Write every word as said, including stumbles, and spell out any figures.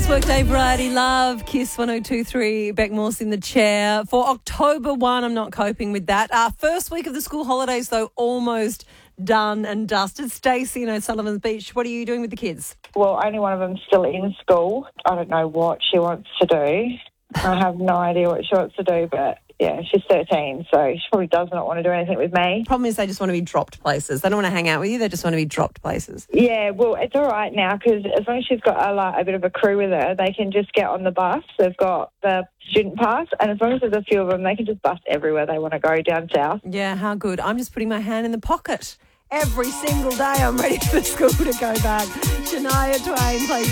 Workday Variety Love, Kiss one oh two three, Beck Morse in the chair. For October first, I'm not coping with that. Uh, first week of the school holidays, though, almost done and dusted. Stacey in O'Sullivan's Beach, what are you doing with the kids? Well, only one of them's still in school. I don't know what she wants to do. I have no idea what she wants to do, but yeah, she's thirteen, so she probably does not want to do anything with me. Problem is they just want to be dropped places. They don't want to hang out with you. They just want to be dropped places. Yeah, well, it's all right now because as long as she's got a, like, a bit of a crew with her, they can just get on the bus. They've got the student pass, and as long as there's a few of them, they can just bus everywhere they want to go down south. Yeah, how good. I'm just putting my hand in the pocket. Every single day I'm ready for school to go back. Shania Twain plays